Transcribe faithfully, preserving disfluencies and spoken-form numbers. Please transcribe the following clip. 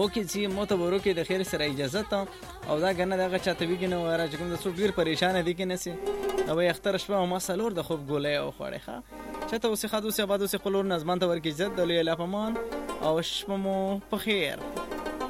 اوکې چې مو ته به وروکې د خیر سره اجازه ته او دا ګنه دغه چاته ویږي نه وایره چې کوم د څوک ډېر پریشانه دي کې نسي دا به یې اختره شپه او ما څلور د خوب ګولۍ وخوړې ښه چاته اوسې ښاد اوسې آباد اوسې خپل اور نظمان ته ورکړي عزت د لوی الله په امان او شپه مو په خیر.